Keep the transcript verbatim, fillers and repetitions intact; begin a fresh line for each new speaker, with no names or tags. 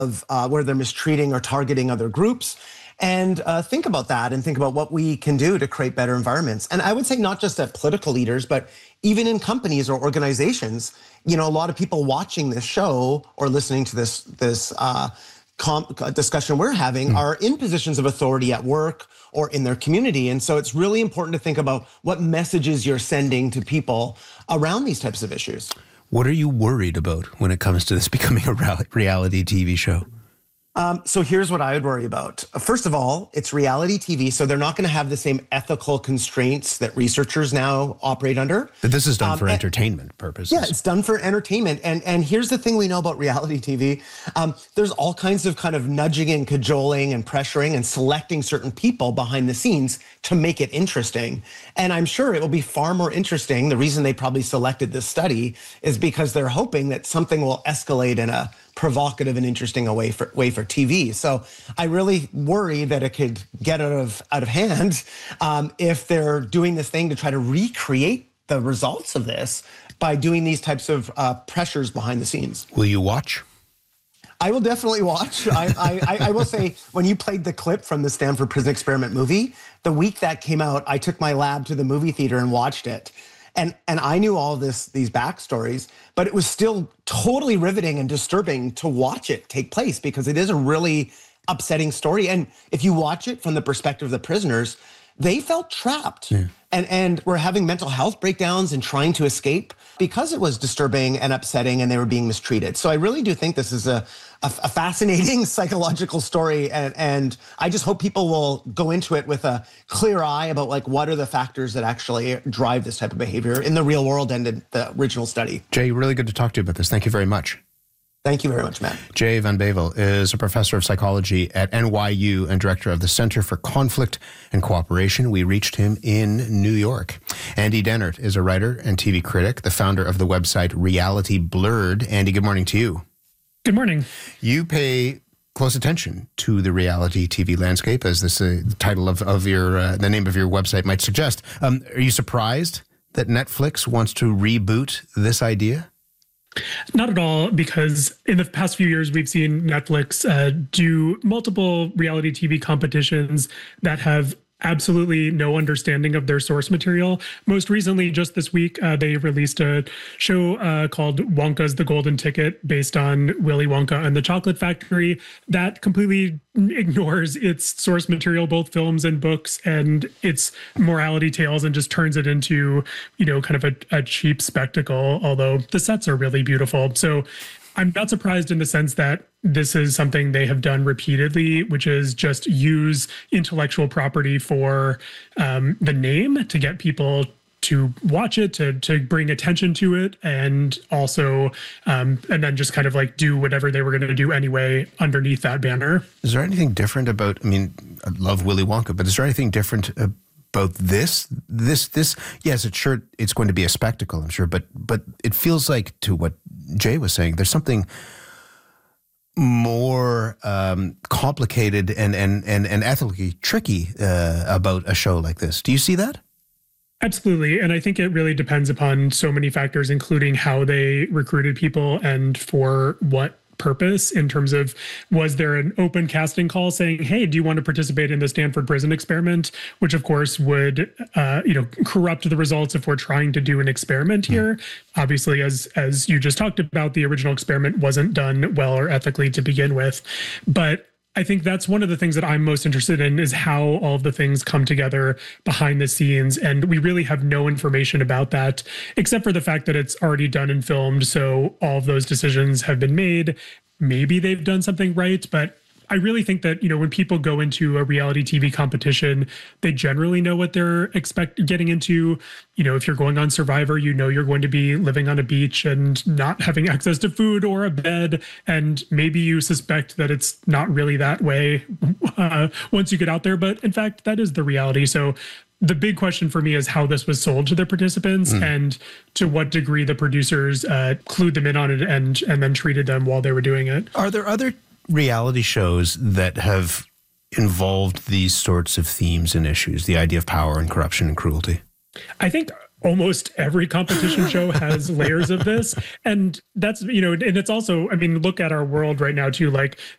of uh, where they're mistreating or targeting other groups. And uh, think about that and think about what we can do to create better environments. And I would say not just at political leaders, but even in companies or organizations. You know, a lot of people watching this show or listening to this this uh, com- discussion we're having mm. are in positions of authority at work or in their community. And so it's really important to think about what messages you're sending to people around these types of issues.
What are you worried about when it comes to this becoming a reality T V show?
Um, so here's what I would worry about. First of all, it's reality T V, so they're not going to have the same ethical constraints that researchers now operate under.
But this is done
um,
for
and,
entertainment purposes.
Yeah, it's done for entertainment. And and here's the thing we know about reality T V. Um, there's all kinds of kind of nudging and cajoling and pressuring and selecting certain people behind the scenes to make it interesting. And I'm sure it will be far more interesting. The reason they probably selected this study is because they're hoping that something will escalate in a provocative and interesting a way for way for T V. So I really worry that it could get out of out of hand um, if they're doing this thing to try to recreate the results of this by doing these types of uh, pressures behind the scenes.
Will you watch?
I will definitely watch. I, I, I will say, when you played the clip from the Stanford Prison Experiment movie, the week that came out, I took my lab to the movie theater and watched it. And and I knew all this these backstories, but it was still totally riveting and disturbing to watch it take place because it is a really upsetting story. And if you watch it from the perspective of the prisoners, they felt trapped yeah. and, and were having mental health breakdowns and trying to escape because it was disturbing and upsetting and they were being mistreated. So I really do think this is a, a, a fascinating psychological story. And, and I just hope people will go into it with a clear eye about like what are the factors that actually drive this type of behavior in the real world and in the original study.
Jay, really good to talk to you about this. Thank you very much.
Thank you very much, Matt.
Jay Van Bavel is a professor of psychology at N Y U and director of the Center for Conflict and Cooperation. We reached him in New York. Andy Dennert is a writer and T V critic, the founder of the website Reality Blurred. Andy, good morning to you.
Good morning.
You pay close attention to the reality T V landscape, as this uh, the title of, of your, uh, the name of your website might suggest. Um, are you surprised that Netflix wants to reboot this idea?
Not at all, because in the past few years, we've seen Netflix uh, do multiple reality T V competitions that have absolutely no understanding of their source material. Most recently, just this week, uh, they released a show uh, called Wonka's The Golden Ticket, based on Willy Wonka and the Chocolate Factory, that completely ignores its source material, both films and books, and its morality tales, and just turns it into, you know, kind of a, a cheap spectacle, although the sets are really beautiful. So I'm not surprised in the sense that this is something they have done repeatedly, which is just use intellectual property for um, the name to get people to watch it, to to bring attention to it, and also, um, and then just kind of like do whatever they were going to do anyway underneath that banner.
Is there anything different about, I mean, I love Willy Wonka, but is there anything different about this? This, this, yes, it's sure, it's going to be a spectacle, I'm sure, but but it feels like, to what Jay was saying, there's something more um, complicated and, and, and, and ethically tricky uh, about a show like this. Do you see that?
Absolutely. And I think it really depends upon so many factors, including how they recruited people and for what purpose, in terms of, was there an open casting call saying, hey, do you want to participate in the Stanford Prison Experiment, which of course would, uh, you know, corrupt the results if we're trying to do an experiment here. Mm. Obviously, as as you just talked about, the original experiment wasn't done well or ethically to begin with. But I think that's one of the things that I'm most interested in, is how all of the things come together behind the scenes. And we really have no information about that, except for the fact that it's already done and filmed. So all of those decisions have been made. Maybe they've done something right, but I really think that, you know, when people go into a reality T V competition, they generally know what they're expect getting into. You know, if you're going on Survivor, you know you're going to be living on a beach and not having access to food or a bed. And maybe you suspect that it's not really that way uh, once you get out there. But in fact, that is the reality. So the big question for me is how this was sold to the participants mm. and to what degree the producers uh, clued them in on it and and then treated them while they were doing it.
Are there other reality shows that have involved these sorts of themes and issues, the idea of power and corruption and cruelty?
I think almost every competition show has layers of this. And that's, you know, and it's also, I mean, look at our world right now too. Like,